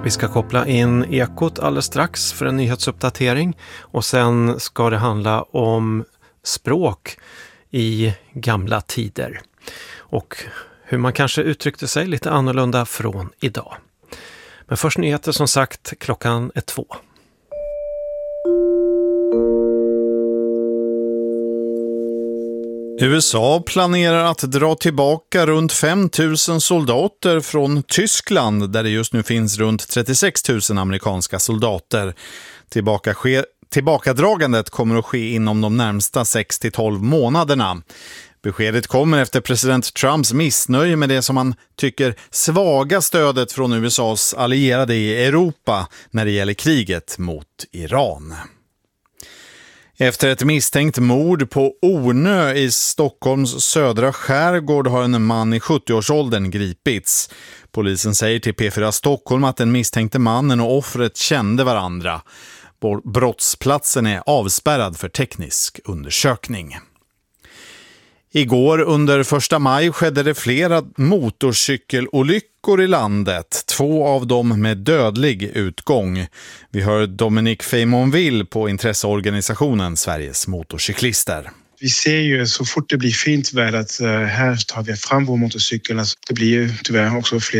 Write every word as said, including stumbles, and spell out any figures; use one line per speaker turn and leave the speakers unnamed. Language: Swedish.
Vi ska koppla in Ekot alldeles strax för en nyhetsuppdatering och sen ska det handla om språk i gamla tider och hur man kanske uttryckte sig lite annorlunda från idag. Men först nyheter som sagt, klockan är två.
U S A planerar att dra tillbaka runt fem tusen soldater från Tyskland där det just nu finns runt trettiosex tusen amerikanska soldater. Tillbaka ske, tillbakadragandet kommer att ske inom de närmsta sex till tolv månaderna. Beskedet kommer efter president Trumps missnöje med det som han tycker svaga stödet från U S A:s allierade i Europa när det gäller kriget mot Iran. Efter ett misstänkt mord på Ornö i Stockholms södra skärgård har en man i sjuttioårsåldern gripits. Polisen säger till P fyra Stockholm att den misstänkte mannen och offret kände varandra. Brottsplatsen är avspärrad för teknisk undersökning. Igår under första maj skedde det flera motorcykelolyckor i landet, två av dem med dödlig utgång. Vi hör Dominic Feymonville på intresseorganisationen Sveriges motorcyklister.
Vi ser ju så fort det blir fint väder att här tar vi fram vår motorcykel. Alltså, det blir ju tyvärr också fler